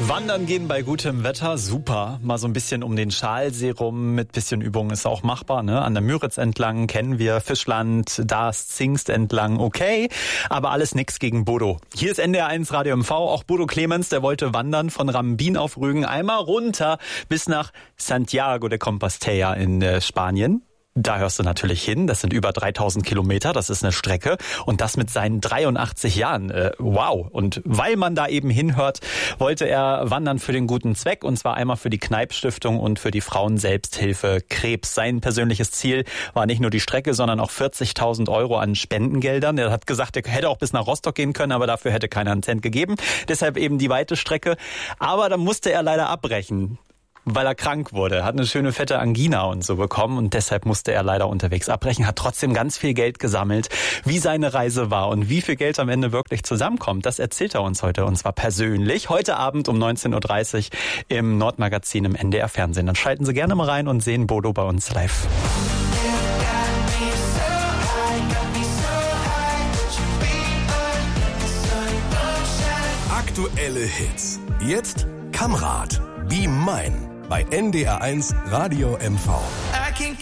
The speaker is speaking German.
Wandern gehen bei gutem Wetter, super. Mal so ein bisschen um den Schalsee rum, mit bisschen Übung ist auch machbar, ne? An der Müritz entlang kennen wir, Fischland, das Zingst entlang, okay. Aber alles nix gegen Bodo. Hier ist NDR1 Radio MV, auch Bodo Clemens, der wollte wandern von Rambin auf Rügen einmal runter bis nach Santiago de Compostela in Spanien. Da hörst du natürlich hin, das sind über 3000 Kilometer, das ist eine Strecke und das mit seinen 83 Jahren, wow. Und weil man da eben hinhört, wollte er wandern für den guten Zweck und zwar einmal für die Kneipp-Stiftung und für die Frauenselbsthilfe Krebs. Sein persönliches Ziel war nicht nur die Strecke, sondern auch 40.000 Euro an Spendengeldern. Er hat gesagt, er hätte auch bis nach Rostock gehen können, aber dafür hätte keiner einen Cent gegeben. Deshalb eben die weite Strecke. Aber da musste er leider abbrechen, weil er krank wurde, hat eine schöne fette Angina und so bekommen und deshalb musste er leider unterwegs abbrechen, hat trotzdem ganz viel Geld gesammelt. Wie seine Reise war und wie viel Geld am Ende wirklich zusammenkommt, das erzählt er uns heute und zwar persönlich. Heute Abend um 19.30 Uhr im Nordmagazin im NDR Fernsehen. Dann schalten Sie gerne mal rein und sehen Bodo bei uns live. Aktuelle Hits. Jetzt Kamrat. Be Mine. Bei NDR1 Radio MV.